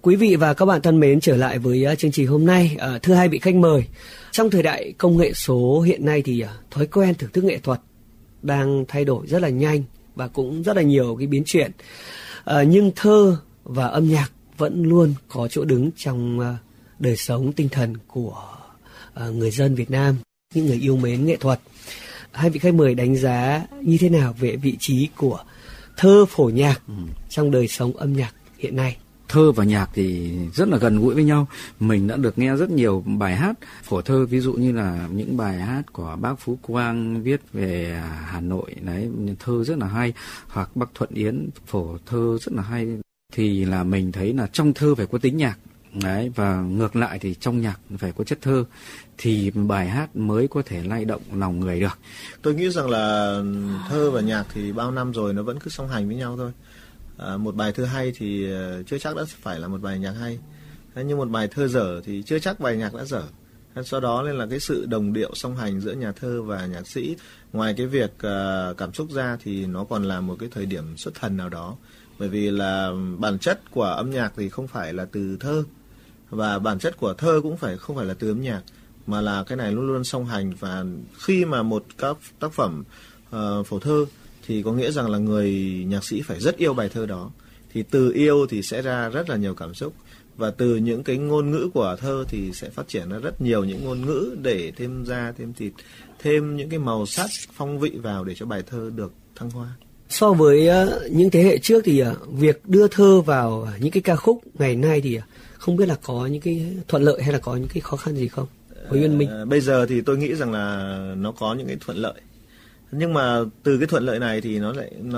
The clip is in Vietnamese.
Quý vị và các bạn thân mến, trở lại với chương trình hôm nay. Thưa hai vị khách mời, trong thời đại công nghệ số hiện nay thì thói quen thưởng thức nghệ thuật đang thay đổi rất là nhanh và cũng rất là nhiều cái biến chuyển. Nhưng thơ và âm nhạc vẫn luôn có chỗ đứng trong đời sống tinh thần của người dân Việt Nam, những người yêu mến nghệ thuật. Hai vị khách mời đánh giá như thế nào về vị trí của thơ phổ nhạc trong đời sống âm nhạc hiện nay? Thơ và nhạc thì rất là gần gũi với nhau. Mình đã được nghe rất nhiều bài hát phổ thơ, ví dụ như là những bài hát của bác Phú Quang viết về Hà Nội đấy, thơ rất là hay, hoặc bác Thuận Yến phổ thơ rất là hay. Thì là mình thấy là trong thơ phải có tính nhạc đấy, và ngược lại thì trong nhạc phải có chất thơ thì bài hát mới có thể lay động lòng người được. Tôi nghĩ rằng là thơ và nhạc thì bao năm rồi nó vẫn cứ song hành với nhau thôi. Một bài thơ hay thì chưa chắc đã phải là một bài nhạc hay. Nhưng một bài thơ dở thì chưa chắc bài nhạc đã dở. Do đó nên là cái sự đồng điệu song hành giữa nhà thơ và nhạc sĩ, ngoài cái việc cảm xúc ra thì nó còn là một cái thời điểm xuất thần nào đó. Bởi vì là bản chất của âm nhạc thì không phải là từ thơ, và bản chất của thơ cũng không phải là từ âm nhạc, mà là cái này luôn luôn song hành. Và khi mà một các tác phẩm phổ thơ thì có nghĩa rằng là người nhạc sĩ phải rất yêu bài thơ đó. Thì từ yêu thì sẽ ra rất là nhiều cảm xúc, và từ những cái ngôn ngữ của thơ thì sẽ phát triển ra rất nhiều những ngôn ngữ để thêm da, thêm thịt, thêm những cái màu sắc, phong vị vào để cho bài thơ được thăng hoa. So với những thế hệ trước thì việc đưa thơ vào những cái ca khúc ngày nay thì không biết là có những cái thuận lợi hay là có những cái khó khăn gì không? Uyên Minh. Bây giờ thì tôi nghĩ rằng là nó có những cái thuận lợi, nhưng mà từ cái thuận lợi này thì nó